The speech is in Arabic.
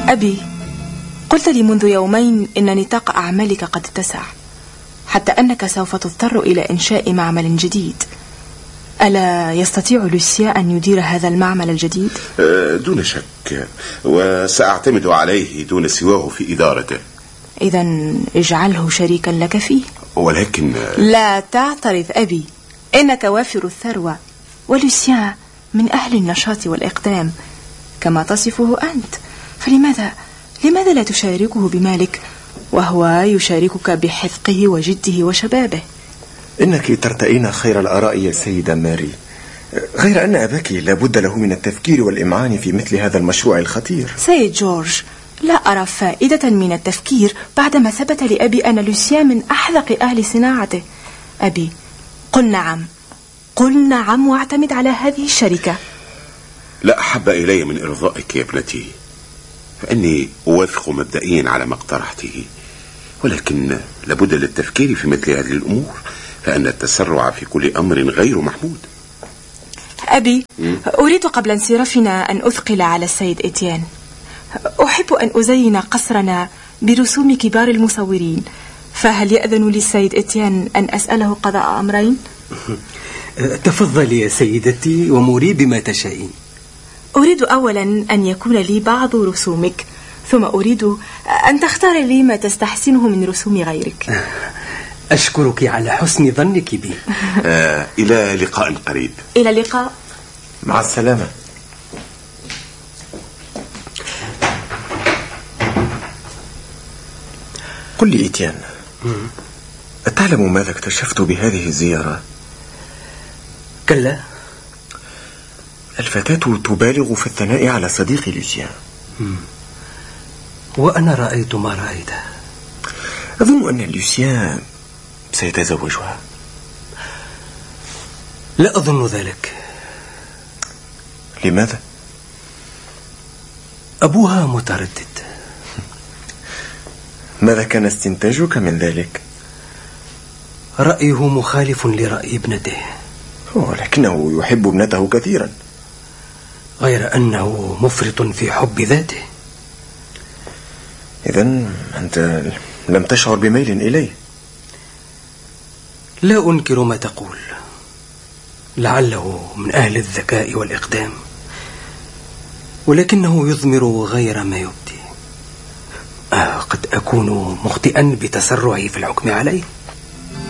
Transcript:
أبي، قلت لي منذ يومين إن نطاق أعمالك قد اتسع، حتى أنك سوف تضطر إلى إنشاء معمل جديد. ألا يستطيع لوسيان أن يدير هذا المعمل الجديد؟ دون شك، وسأعتمد عليه دون سواه في إدارته. إذن اجعله شريكا لك فيه. ولكن لا تعترض أبي، إنك وافر الثروة، ولوسيان من أهل النشاط والإقدام كما تصفه أنت، فلماذا لا تشاركه بمالك وهو يشاركك بحذقه وجده وشبابه؟ إنك ترتئين خير الآراء يا سيدة ماري، غير أن أباك لابد له من التفكير والإمعان في مثل هذا المشروع الخطير. سيد جورج، لا أرى فائدة من التفكير بعدما ثبت لأبي أن لوسيان من أحذق أهل صناعته. أبي، قل نعم واعتمد على هذه الشركة. لا أحب إلي من إرضائك يا ابنتي، فإني أوافق مبدئيا على ما اقترحته، ولكن لابد للتفكير في مثل هذه الأمور، فأن التسرع في كل أمر غير محمود. أبي، أريد قبل انصرافنا أن أثقل على السيد إتيان. أحب أن أزين قصرنا برسوم كبار المصورين، فهل يأذن لي السيد إتيان أن أسأله قضاء أمرين؟ تفضلي يا سيدتي ومري بما تشائين. أريد أولا أن يكون لي بعض رسومك، ثم أريد أن تختار لي ما تستحسنه من رسوم غيرك. أشكرك على حسن ظنك بي. إلى لقاء قريب. إلى اللقاء. مع السلامة. قل لي إتيان، أتعلم ماذا اكتشفت بهذه الزيارة؟ كلا. الفتاة تبالغ في الثناء على صديقي لوسيان. وأنا رأيت ما رأيته. أظن أن لوسيان سيتزوجها. لا أظن ذلك. لماذا؟ أبوها متردد. ماذا كان استنتاجك من ذلك؟ رأيه مخالف لرأي ابنته. ولكنه يحب ابنته كثيرا. غير أنه مفرط في حب ذاته. إذن أنت لم تشعر بميل إليه؟ لا أنكر ما تقول، لعله من أهل الذكاء والإقدام، ولكنه يضمر غير ما يبدي. قد أكون مخطئا بتسرعي في الحكم عليه.